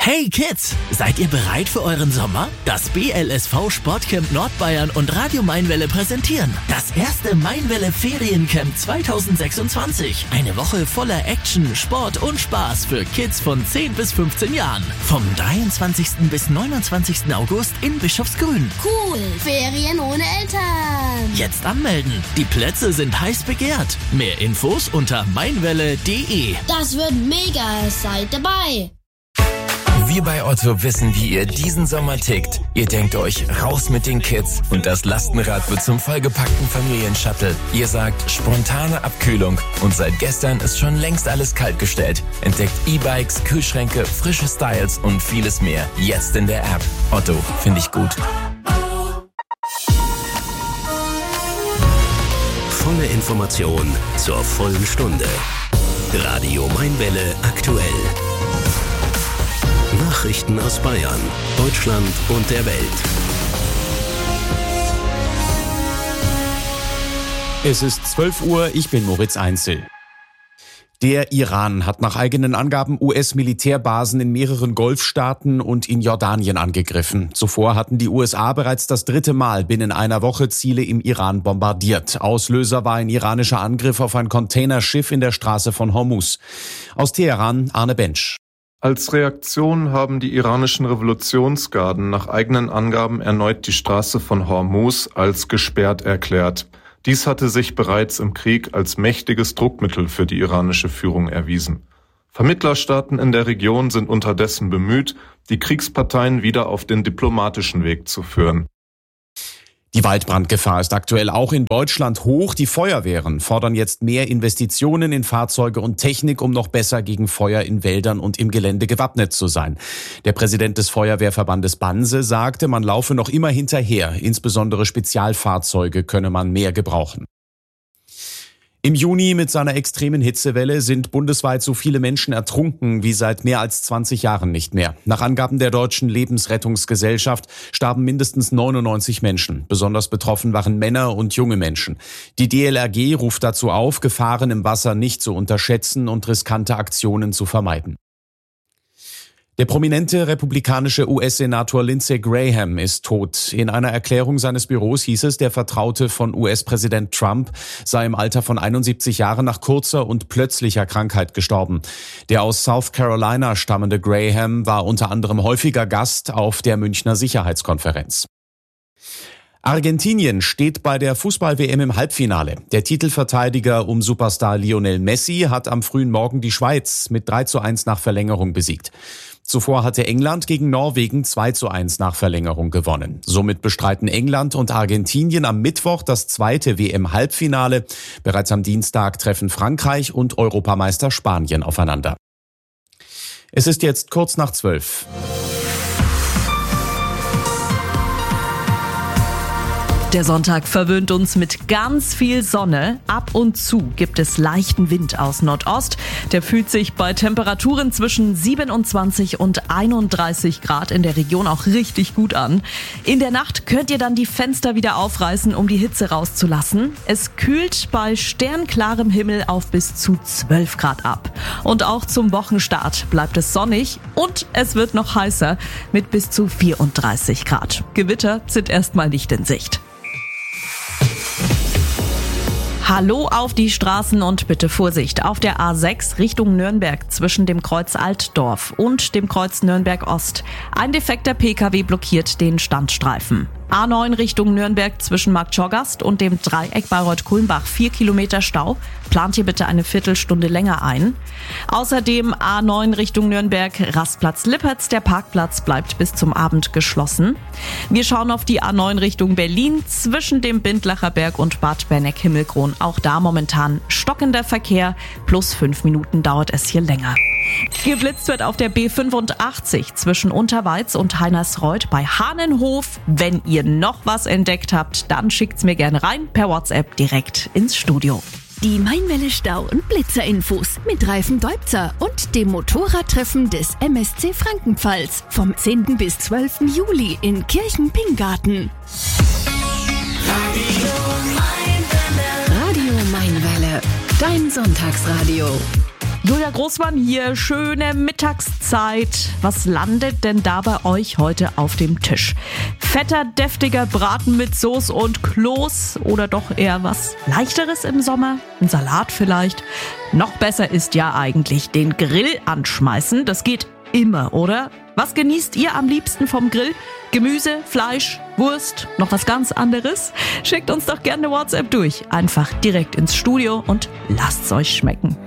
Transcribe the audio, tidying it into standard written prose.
Hey Kids, seid ihr bereit für euren Sommer? Das BLSV Sportcamp Nordbayern und Radio Mainwelle präsentieren das erste Mainwelle Feriencamp 2026. Eine Woche voller Action, Sport und Spaß für Kids von 10 bis 15 Jahren. Vom 23. bis 29. August in Bischofsgrün. Cool, Ferien ohne Eltern. Jetzt anmelden, die Plätze sind heiß begehrt. Mehr Infos unter mainwelle.de. Das wird mega, seid dabei. Wir bei Otto wissen, wie ihr diesen Sommer tickt. Ihr denkt euch, raus mit den Kids und das Lastenrad wird zum vollgepackten Familienshuttle. Ihr sagt, spontane Abkühlung und seit gestern ist schon längst alles kaltgestellt. Entdeckt E-Bikes, Kühlschränke, frische Styles und vieles mehr. Jetzt in der App. Otto, finde ich gut. Volle Information zur vollen Stunde. Radio Mainwelle aktuell. Nachrichten aus Bayern, Deutschland und der Welt. Es ist 12 Uhr, ich bin Moritz Einzel. Der Iran hat nach eigenen Angaben US-Militärbasen in mehreren Golfstaaten und in Jordanien angegriffen. Zuvor hatten die USA bereits das 3. Mal binnen einer Woche Ziele im Iran bombardiert. Auslöser war ein iranischer Angriff auf ein Containerschiff in der Straße von Hormuz. Aus Teheran, Arne Bensch. Als Reaktion haben die iranischen Revolutionsgarden nach eigenen Angaben erneut die Straße von Hormuz als gesperrt erklärt. Dies hatte sich bereits im Krieg als mächtiges Druckmittel für die iranische Führung erwiesen. Vermittlerstaaten in der Region sind unterdessen bemüht, die Kriegsparteien wieder auf den diplomatischen Weg zu führen. Die Waldbrandgefahr ist aktuell auch in Deutschland hoch. Die Feuerwehren fordern jetzt mehr Investitionen in Fahrzeuge und Technik, um noch besser gegen Feuer in Wäldern und im Gelände gewappnet zu sein. Der Präsident des Feuerwehrverbandes Banse sagte, man laufe noch immer hinterher. Insbesondere Spezialfahrzeuge könne man mehr gebrauchen. Im Juni mit seiner extremen Hitzewelle sind bundesweit so viele Menschen ertrunken wie seit mehr als 20 Jahren nicht mehr. Nach Angaben der Deutschen Lebensrettungsgesellschaft starben mindestens 99 Menschen. Besonders betroffen waren Männer und junge Menschen. Die DLRG ruft dazu auf, Gefahren im Wasser nicht zu unterschätzen und riskante Aktionen zu vermeiden. Der prominente republikanische US-Senator Lindsey Graham ist tot. In einer Erklärung seines Büros hieß es, der Vertraute von US-Präsident Trump sei im Alter von 71 Jahren nach kurzer und plötzlicher Krankheit gestorben. Der aus South Carolina stammende Graham war unter anderem häufiger Gast auf der Münchner Sicherheitskonferenz. Argentinien steht bei der Fußball-WM im Halbfinale. Der Titelverteidiger um Superstar Lionel Messi hat am frühen Morgen die Schweiz mit 3:1 nach Verlängerung besiegt. Zuvor hatte England gegen Norwegen 2:1 nach Verlängerung gewonnen. Somit bestreiten England und Argentinien am Mittwoch das zweite WM-Halbfinale. Bereits am Dienstag treffen Frankreich und Europameister Spanien aufeinander. Es ist jetzt kurz nach 12. Der Sonntag verwöhnt uns mit ganz viel Sonne. Ab und zu gibt es leichten Wind aus Nordost. Der fühlt sich bei Temperaturen zwischen 27 und 31 Grad in der Region auch richtig gut an. In der Nacht könnt ihr dann die Fenster wieder aufreißen, um die Hitze rauszulassen. Es kühlt bei sternklarem Himmel auf bis zu 12 Grad ab. Und auch zum Wochenstart bleibt es sonnig und es wird noch heißer mit bis zu 34 Grad. Gewitter sind erstmal nicht in Sicht. Hallo auf die Straßen und bitte Vorsicht. Auf der A6 Richtung Nürnberg zwischen dem Kreuz Altdorf und dem Kreuz Nürnberg Ost. Ein defekter PKW blockiert den Standstreifen. A9 Richtung Nürnberg zwischen Marktschorgast und dem Dreieck Bayreuth-Kulmbach 4 Kilometer Stau. Plant hier bitte eine Viertelstunde länger ein. Außerdem A9 Richtung Nürnberg, Rastplatz Lippertz. Der Parkplatz bleibt bis zum Abend geschlossen. Wir schauen auf die A9 Richtung Berlin zwischen dem Bindlacher Berg und Bad Berneck-Himmelkron. Auch da momentan stockender Verkehr. Plus 5 Minuten dauert es hier länger. Geblitzt wird auf der B85 zwischen Unterweiz und Heinersreuth bei Hahnenhof. Wenn ihr noch was entdeckt habt, dann schickt's mir gerne rein per WhatsApp direkt ins Studio. Die Mainwelle Stau- und Blitzerinfos mit Reifen Deutzer und dem Motorradtreffen des MSC Frankenpfalz vom 10. bis 12. Juli in Kirchen-Pingarten. Radio Mainwelle, dein Sonntagsradio. Julia Großmann hier, schöne Mittagszeit. Was landet denn da bei euch heute auf dem Tisch? Fetter, deftiger Braten mit Soße und Kloß oder doch eher was Leichteres im Sommer? Ein Salat vielleicht? Noch besser ist ja eigentlich den Grill anschmeißen. Das geht immer, oder? Was genießt ihr am liebsten vom Grill? Gemüse, Fleisch, Wurst, noch was ganz anderes? Schickt uns doch gerne eine WhatsApp durch. Einfach direkt ins Studio und lasst's euch schmecken.